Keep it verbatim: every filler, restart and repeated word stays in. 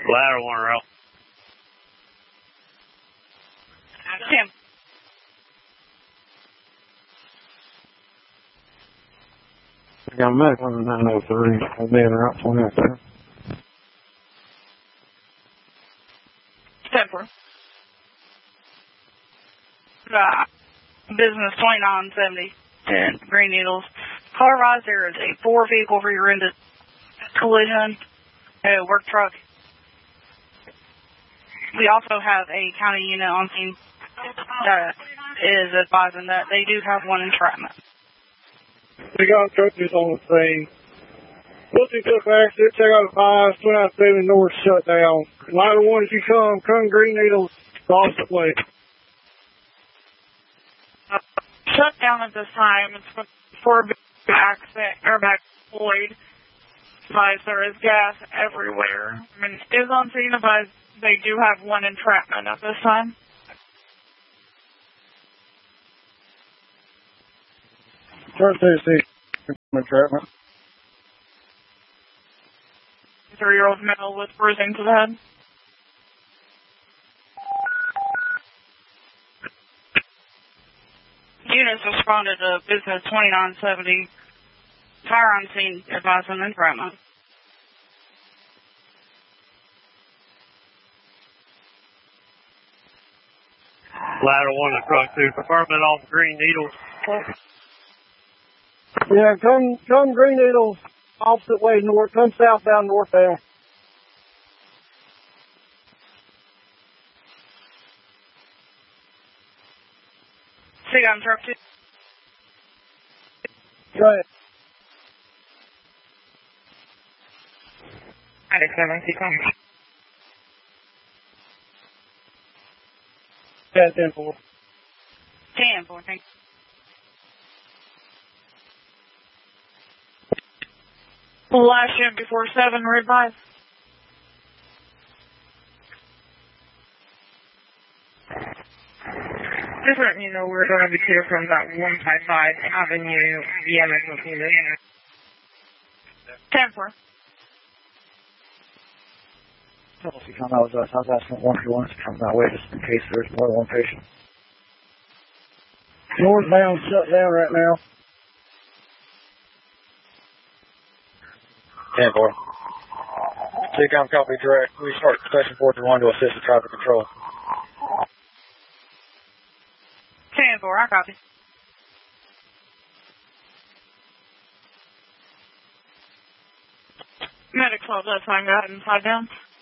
Ladder one row. Tim. I got a medic on nine oh three. I'll be in Route twenty-two. ten four. Uh, business twenty-nine seventy in Green Needles. Car rise, there is a four vehicle rear-ended collision. A work truck. We also have a county unit on scene that is advising that they do have one entrapment. We got truckers on the scene. Pussy took accident, check out the five, twenty-nine seventy north shut down. Ladder one, if you come, come Green Needles, opposite way. Uh, shut down at this time. It's for a accident or back void. Advised there is gas everywhere. I mean, it is on scene advised they do have one entrapment at this time. First they see entrapment. Three-year-old male with bruising to the head. Units responded to business twenty-nine seventy. Fire on scene advising entrapment. Ladder one to truck two. Confirming on Green Needles. Yeah, come, come Green Needles, opposite way north. Come southbound, northbound. See on truck two. Go ahead. Alex seven, see come. Yeah, ten four. ten four, thanks. Last unit before seven, we're advised. Just letting you know we're going to be clear from that one five five Avenue, Yemen, Louisiana. ten four. If you come out with us, I was asking one for one to come that way just in case there's more than one patient. Northbound shut down right now. ten four. Take on copy direct. We start station four to one to assist the traffic control. ten four, I copy. Medic twelve, that time, go ahead and slide down.